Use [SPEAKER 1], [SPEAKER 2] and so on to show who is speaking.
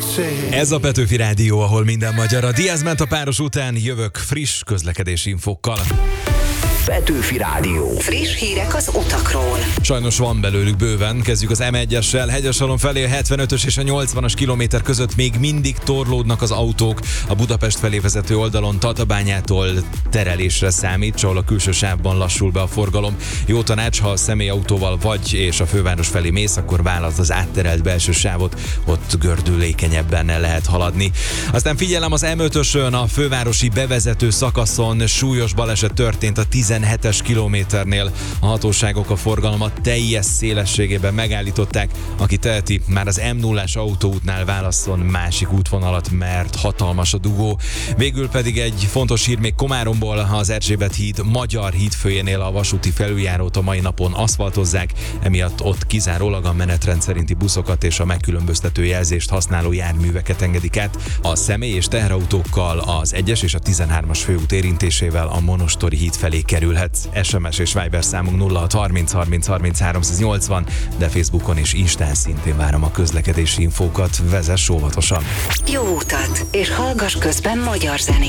[SPEAKER 1] Ez a Petőfi Rádió, ahol minden magyar. A Diaz ment a páros után, jövök friss közlekedési infókkal.
[SPEAKER 2] Petőfi Rádió.
[SPEAKER 3] Friss hírek az utakról.
[SPEAKER 1] Sajnos van belőlük bőven. Kezdjük az M1-essel. Hegyesalon felé a 75-ös és a 80-as kilométer között még mindig torlódnak az autók. A Budapest felé vezető oldalon Tatabányától terelésre számít, ahol a külső sávban lassul be a forgalom. Jó tanács, ha a személyautóval vagy és a főváros felé mész, akkor választ az átterelt belső sávot, ott gördülékenyebben lehet haladni. Aztán figyelem, az M5-ösön a fővárosi bevezető szakaszon súlyos baleset történt a 17-es kilométernél. A hatóságok a forgalmat teljes szélességében megállították. Aki teheti, már az M0-as autóútnál válasszon másik útvonalat, mert hatalmas a dugó. Végül pedig egy fontos hír még Komáromból, az Erzsébet híd Magyar hídfőjénél a vasúti felüljárót a mai napon aszfaltozzák, emiatt ott kizárólag a menetrend szerinti buszokat és a megkülönböztető jelzést használó járműveket engedik át. A személy- és teherautókkal az 1-es és a 13-as főút érintésével a Monostori híd felé kerülhetsz. SMS és Viber számunk 0630 30 30 380, de Facebookon és Instán szintén várom a közlekedési infókat. Vezess óvatosan!
[SPEAKER 3] Jó utat, és hallgass közben magyar zenét.